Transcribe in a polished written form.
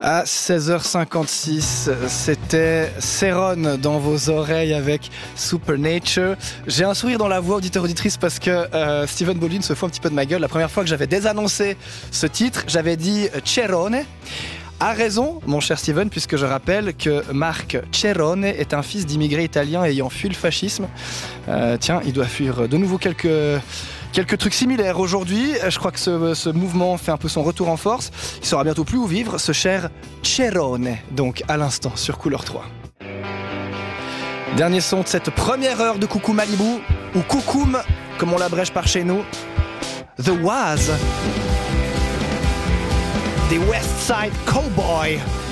À 16h56, c'était Céron dans vos oreilles avec Supernature. J'ai un sourire dans la voix, auditeur-auditrice, parce que Steven Baldwin se fout un petit peu de ma gueule. La première fois que j'avais désannoncé ce titre, j'avais dit Cerone. A raison, mon cher Steven, puisque je rappelle que Marc Cerone est un fils d'immigrés italiens ayant fui le fascisme. Tiens, il doit fuir de nouveau quelques trucs similaires aujourd'hui. Je crois que ce mouvement fait un peu son retour en force. Il saura bientôt plus où vivre, ce cher Cerone. Donc à l'instant sur Couleur 3. Dernier son de cette première heure de Coucou Malibu, ou Coucoum, comme on l'abrège par chez nous. The Waz, des West Side Cowboy.